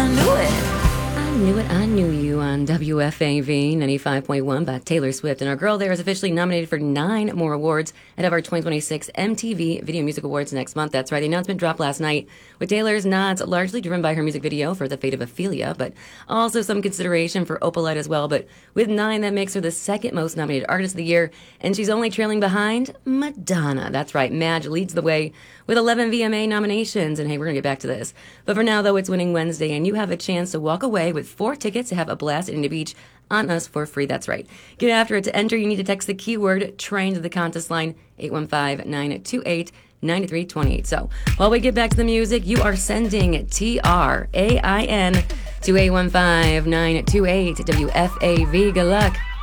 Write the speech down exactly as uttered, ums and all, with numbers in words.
I knew it. I knew it, I knew you on W F A V ninety-five point one by Taylor Swift. And our girl there is officially nominated for nine more awards ahead of our twenty twenty-six M T V Video Music Awards next month. That's right, the announcement dropped last night with Taylor's nods largely driven by her music video for The Fate of Ophelia, but also some consideration for Opalite as well. But with nine, that makes her the second most nominated artist of the year, and she's only trailing behind Madonna. That's right, Madge leads the way with eleven V M A nominations. And hey, we're going to get back to this. But for now, though, it's Winning Wednesday, and you have a chance to walk away with four tickets to have a blast at Indy Beach on us for free. That's right. Get after it. To enter, you need to text the keyword TRAIN to the contest line eight one five, nine two eight, nine three two eight. So while we get back to the music, you are sending T R A I N to eight one five, nine two eight W F A V. Good luck.